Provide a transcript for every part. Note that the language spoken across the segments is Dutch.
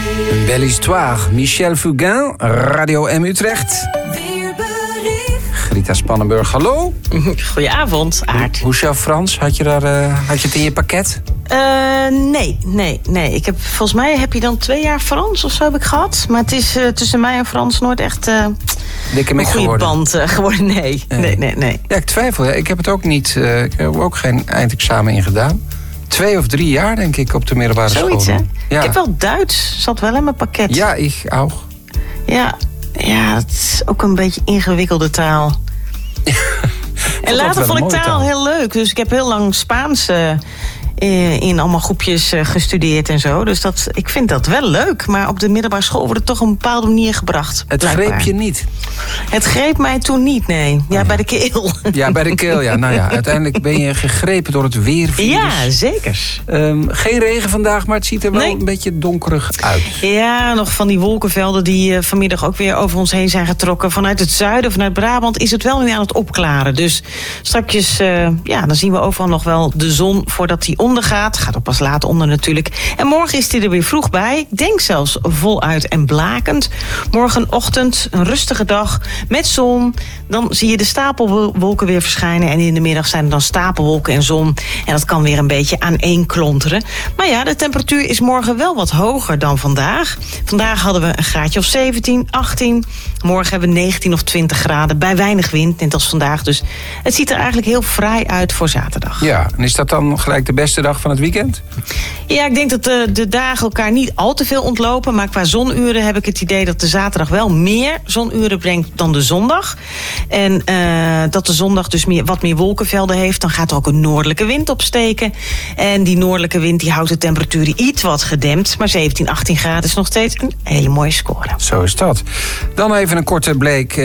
Een belle histoire. Michel Fugain, Radio M Utrecht. Grita Spannenburg, hallo. Goedenavond, Aart. Hoe is jouw Frans? Had je het in je pakket? Nee. Volgens mij heb je dan 2 jaar Frans of zo heb ik gehad. Maar het is tussen mij en Frans nooit echt een goede band geworden. Nee. Ja, ik twijfel. Ik heb het ook niet. Ik heb ook geen eindexamen in gedaan. 2 of 3 jaar, denk ik, op de middelbare school. Zoiets, hè? Ja. Ik heb wel Duits. Zat wel in mijn pakket. Ja, ik ook. Ja, het is ook een beetje ingewikkelde taal. En later vond ik taal heel leuk. Dus ik heb heel lang Spaans in allemaal groepjes gestudeerd en zo. Dus ik vind dat wel leuk. Maar op de middelbare school wordt het toch op een bepaalde manier gebracht. Het blijkbaar. greep je niet? Het greep mij toen niet, nee. Ja, bij de keel. Ja, bij de keel, ja. Nou ja, uiteindelijk ben je gegrepen door het weervirus. Ja, zeker. Geen regen vandaag, maar het ziet er wel een beetje donkerig uit. Ja, nog van die wolkenvelden die vanmiddag ook weer over ons heen zijn getrokken. Vanuit het zuiden, vanuit Brabant, is het wel weer aan het opklaren. Dus straks, dan zien we overal nog wel de zon voordat die ondergaat. Gaat ook pas laat onder natuurlijk. En morgen is die er weer vroeg bij. Ik denk zelfs voluit en blakend. Morgenochtend een rustige dag met zon. Dan zie je de stapelwolken weer verschijnen. En in de middag zijn er dan stapelwolken en zon. En dat kan weer een beetje aaneenklonteren. Maar ja, de temperatuur is morgen wel wat hoger dan vandaag. Vandaag hadden we een graadje of 17, 18. Morgen hebben we 19 of 20 graden. Bij weinig wind, net als vandaag. Dus het ziet er eigenlijk heel fraai uit voor zaterdag. Ja, en is dat dan gelijk de beste dag van het weekend? Ja, ik denk dat de dagen elkaar niet al te veel ontlopen. Maar qua zonuren heb ik het idee dat de zaterdag wel meer zonuren brengt dan de zondag. En dat de zondag dus wat meer wolkenvelden heeft. Dan gaat er ook een noordelijke wind opsteken. En die noordelijke wind die houdt de temperatuur iets wat gedempt. Maar 17, 18 graden is nog steeds een hele mooie score. Zo is dat. Dan even een korte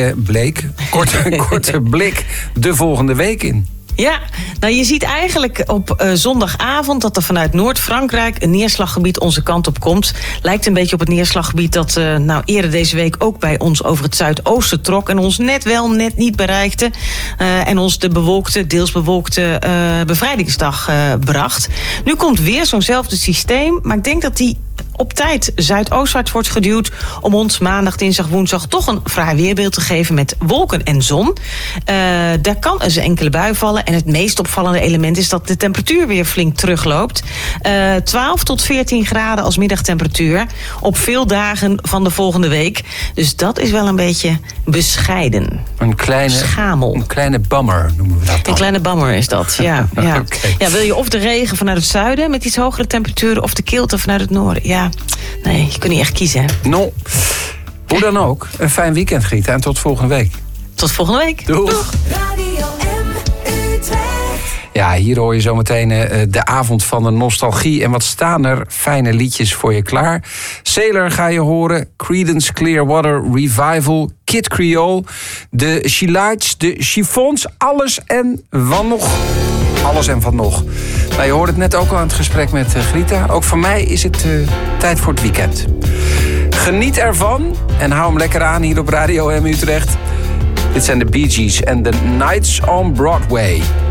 korte blik de volgende week in. Ja, nou je ziet eigenlijk op zondagavond dat er vanuit Noord-Frankrijk een neerslaggebied onze kant op komt. Lijkt een beetje op het neerslaggebied dat eerder deze week ook bij ons over het zuidoosten trok. En ons net niet bereikte. En ons de deels bewolkte bevrijdingsdag bracht. Nu komt weer zo'nzelfde systeem, maar ik denk dat die op tijd zuidoostwaarts wordt geduwd om ons maandag, dinsdag, woensdag toch een fraai weerbeeld te geven met wolken en zon. Daar kan eens een enkele bui vallen. En het meest opvallende element is dat de temperatuur weer flink terugloopt. 12 tot 14 graden als middagtemperatuur op veel dagen van de volgende week. Dus dat is wel een beetje bescheiden. Schamel. Een kleine bammer noemen we dat dan. Een kleine bammer is dat, ja. Okay. Ja, wil je of de regen vanuit het zuiden met iets hogere temperaturen of de kilte vanuit het noorden? Ja. Nee, je kunt niet echt kiezen. No. Hoe dan ook, een fijn weekend, Grita. En tot volgende week. Tot volgende week. Doeg. Radio M Utrecht. Ja, hier hoor je zometeen de avond van de nostalgie. En wat staan er fijne liedjes voor je klaar. Sailor ga je horen. Creedence Clearwater Revival. Kid Creole. De She-Lights. De Chiffons. Alles en van nog. Alles en van nog. Nou, je hoorde het net ook al aan het gesprek met Grita. Ook voor mij is het tijd voor het weekend. Geniet ervan en hou hem lekker aan hier op Radio M Utrecht. Dit zijn de Bee Gees en The Nights on Broadway.